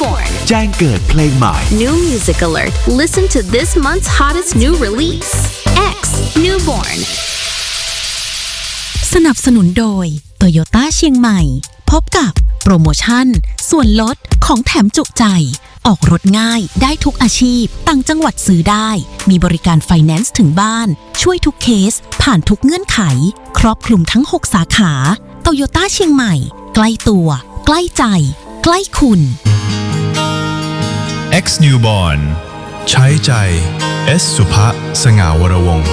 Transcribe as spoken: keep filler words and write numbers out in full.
Newborn แจ้งเกิดเพลงใหม่ New Music Alert Listen to this month's hottest new release X Newborn สนับสนุนโดย Toyota เชียงใหม่พบกับโปรโมชั่นส่วนลดของแถมจุใจออกรถง่ายได้ทุกอาชีพต่างจังหวัดซื้อได้มีบริการไฟแนนซ์ถึงบ้านช่วยทุกเคสผ่านทุกเงื่อนไขครอบคลุมทั้งหกสาขา Toyota เชียงใหม่ใกล้ตัวใกล้ใจใกล้คุณ X Newborn ใช้ใจ เอส สุภะ สง่าวรวงศ์